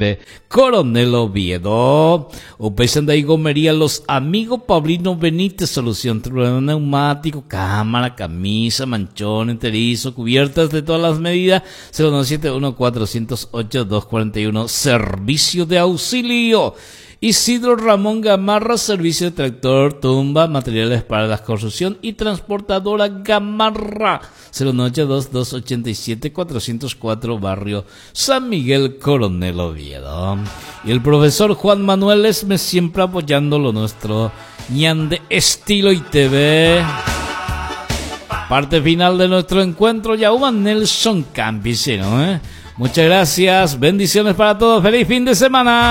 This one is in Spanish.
ITV Coronel Oviedo. Opesan de Gomería Los Amigos Paulino Benítez, solución neumático, cámara, camisa, manchón, enterizo, cubiertas de todas las medidas. 0971-408-241, servicio de auxilio. Isidro Ramón Gamarra, servicio de tractor, tumba, materiales para la construcción y transportadora Gamarra. 092-287-404, barrio San Miguel, Coronel Oviedo. Y el profesor Juan Manuel Esme, siempre apoyando lo nuestro, ñande estilo ITV. Parte final de nuestro encuentro, Yauma Nelson Campesino, Muchas gracias, bendiciones para todos, feliz fin de semana.